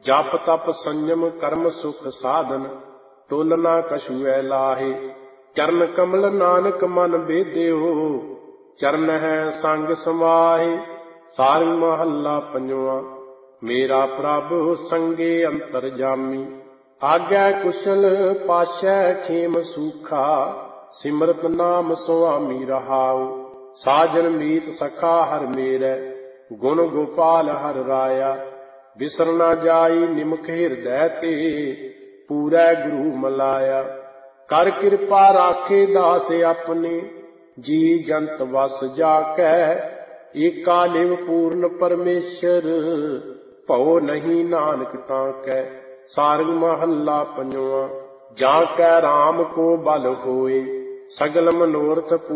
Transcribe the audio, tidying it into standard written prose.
जप तप संयम कर्म सुख साधन, तोलना कछुए लाहे। चरण कमल नानक मन बेदेहो, चरण है संग समाहे। सारंग महला पंजवा। मेरा प्रभु संगे अंतरजामी, आज्ञा कुशल पाशै खेम सूखा। सिमरत नाम सुआमी रहाओ, साजन मीत सखा हर मेरै। गुण गोपाल हर राया, बिसर न जाई निमख हृदय ते। पूरै गुरु मलाया, कर कृपा राखे दास अपने। जी जंत वस जाकै, एका निव पूर्ण परमेश्वर। भौ नहीं नानक ताकै। सारंग महला पंजवा। जाकै राम को बल होए, सगल मनोरथ